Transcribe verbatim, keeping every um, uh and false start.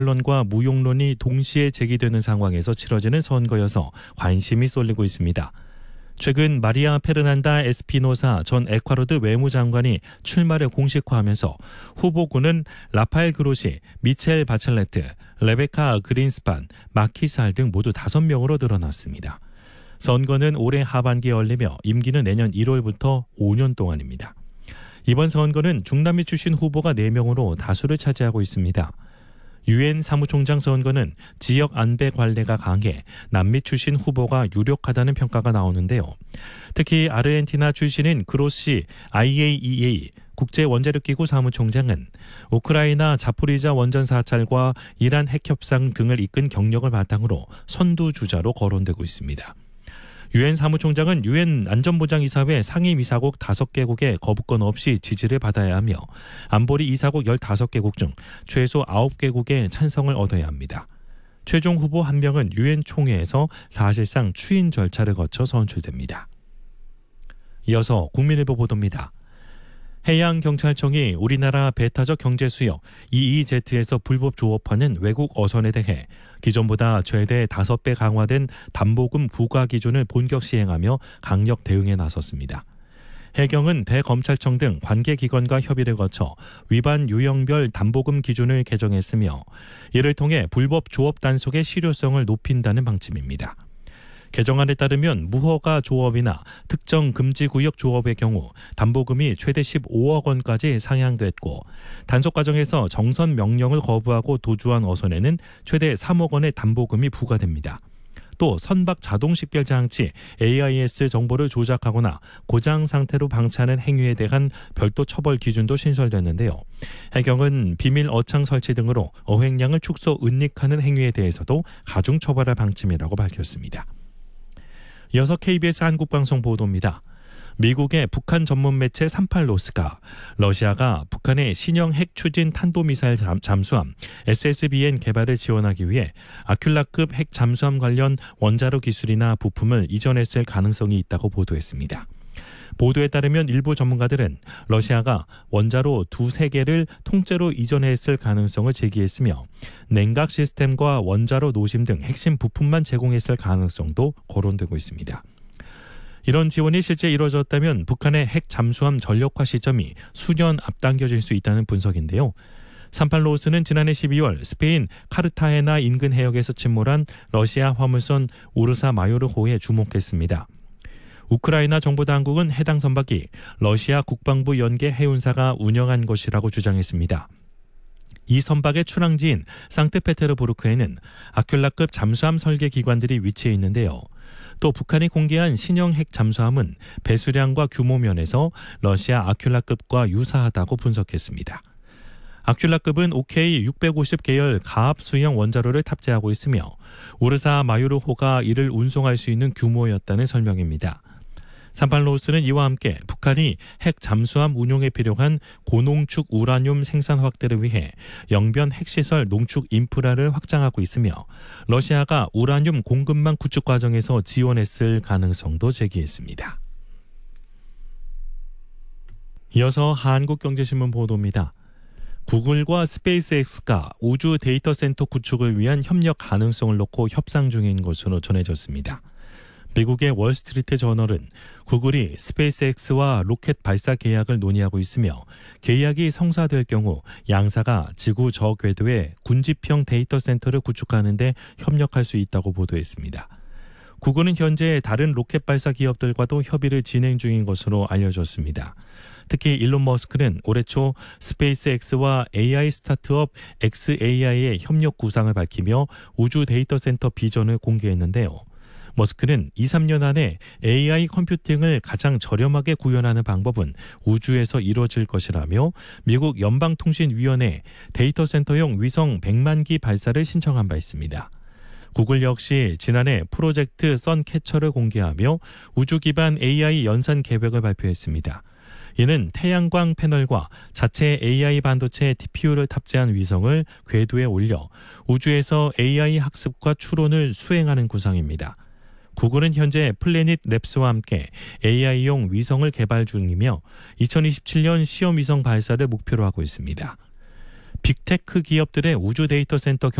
언론과 무용론이 동시에 제기되는 상황에서 치러지는 선거여서 관심이 쏠리고 있습니다. 최근 마리아 페르난다 에스피노사 전 에콰도르 외무장관이 출마를 공식화하면서 후보군은 라파엘 그로시, 미첼 바첼레트, 레베카 그린스판, 마키살 등 모두 다섯 명으로 늘어났습니다. 선거는 올해 하반기에 열리며 임기는 내년 일월부터 오 년 동안입니다. 이번 선거는 중남미 출신 후보가 네 명으로 다수를 차지하고 있습니다. 유엔 사무총장 선거는 지역 안배 관례가 강해 남미 출신 후보가 유력하다는 평가가 나오는데요. 특히 아르헨티나 출신인 그로시 아이에이이에이 국제원자력기구 사무총장은 우크라이나 자포리자 원전 사찰과 이란 핵 협상 등을 이끈 경력을 바탕으로 선두주자로 거론되고 있습니다. 유엔 사무총장은 유엔 안전보장이사회 상임이사국 다섯 개국의 거부권 없이 지지를 받아야 하며 안보리 이사국 열다섯 개국 중 최소 아홉 개국의 찬성을 얻어야 합니다. 최종 후보 한 명은 유엔 총회에서 사실상 추인 절차를 거쳐 선출됩니다. 이어서 국민일보 보도입니다. 해양경찰청이 우리나라 배타적 경제수역 이이제트에서 불법 조업하는 외국 어선에 대해 기존보다 최대 다섯 배 강화된 담보금 부과 기준을 본격 시행하며 강력 대응에 나섰습니다. 해경은 배검찰청 등 관계기관과 협의를 거쳐 위반 유형별 담보금 기준을 개정했으며 이를 통해 불법 조업 단속의 실효성을 높인다는 방침입니다. 개정안에 따르면 무허가 조업이나 특정 금지구역 조업의 경우 담보금이 최대 십오억 원까지 상향됐고 단속 과정에서 정선 명령을 거부하고 도주한 어선에는 최대 삼억 원의 담보금이 부과됩니다. 또 선박 자동 식별 장치 에이아이에스 정보를 조작하거나 고장 상태로 방치하는 행위에 대한 별도 처벌 기준도 신설됐는데요. 해경은 비밀 어창 설치 등으로 어획량을 축소 은닉하는 행위에 대해서도 가중 처벌할 방침이라고 밝혔습니다. 이어서 케이비에스 한국방송 보도입니다. 미국의 북한 전문 매체 삼팔로스가 러시아가 북한의 신형 핵 추진 탄도미사일 잠수함 에스에스비엔 개발을 지원하기 위해 아큘라급 핵 잠수함 관련 원자로 기술이나 부품을 이전했을 가능성이 있다고 보도했습니다. 보도에 따르면 일부 전문가들은 러시아가 원자로 두세 개를 통째로 이전했을 가능성을 제기했으며 냉각 시스템과 원자로 노심 등 핵심 부품만 제공했을 가능성도 거론되고 있습니다. 이런 지원이 실제 이루어졌다면 북한의 핵 잠수함 전력화 시점이 수년 앞당겨질 수 있다는 분석인데요. 삼팔로스는 지난해 십이월 스페인 카르타헤나 인근 해역에서 침몰한 러시아 화물선 우르사 마요르호에 주목했습니다. 우크라이나 정보당국은 해당 선박이 러시아 국방부 연계 해운사가 운영한 것이라고 주장했습니다. 이 선박의 출항지인 상트페테르부르크에는 아큘라급 잠수함 설계 기관들이 위치해 있는데요. 또 북한이 공개한 신형 핵 잠수함은 배수량과 규모 면에서 러시아 아큘라급과 유사하다고 분석했습니다. 아큘라급은 오케이 육백오십 계열 가압 수형 원자로를 탑재하고 있으며 우르사 마요르호가 이를 운송할 수 있는 규모였다는 설명입니다. 삼팔로스는 이와 함께 북한이 핵 잠수함 운용에 필요한 고농축 우라늄 생산 확대를 위해 영변 핵시설 농축 인프라를 확장하고 있으며 러시아가 우라늄 공급망 구축 과정에서 지원했을 가능성도 제기했습니다. 이어서 한국경제신문 보도입니다. 구글과 스페이스X가 우주 데이터 센터 구축을 위한 협력 가능성을 놓고 협상 중인 것으로 전해졌습니다. 미국의 월스트리트 저널은 구글이 스페이스X와 로켓 발사 계약을 논의하고 있으며 계약이 성사될 경우 양사가 지구 저궤도에 군집형 데이터 센터를 구축하는 데 협력할 수 있다고 보도했습니다. 구글은 현재 다른 로켓 발사 기업들과도 협의를 진행 중인 것으로 알려졌습니다. 특히 일론 머스크는 올해 초 스페이스X와 에이아이 스타트업 엑스에이아이의 협력 구상을 밝히며 우주 데이터 센터 비전을 공개했는데요. 머스크는 이, 삼 년 안에 에이아이 컴퓨팅을 가장 저렴하게 구현하는 방법은 우주에서 이루어질 것이라며 미국 연방통신위원회 데이터 센터용 위성 백만 기 발사를 신청한 바 있습니다. 구글 역시 지난해 프로젝트 선캐쳐를 공개하며 우주 기반 에이아이 연산 계획을 발표했습니다. 이는 태양광 패널과 자체 에이아이 반도체 티피유를 탑재한 위성을 궤도에 올려 우주에서 에이아이 학습과 추론을 수행하는 구상입니다. 구글은 현재 플래닛 랩스와 함께 에이아이용 위성을 개발 중이며 이천이십칠 년 시험 위성 발사를 목표로 하고 있습니다. 빅테크 기업들의 우주 데이터 센터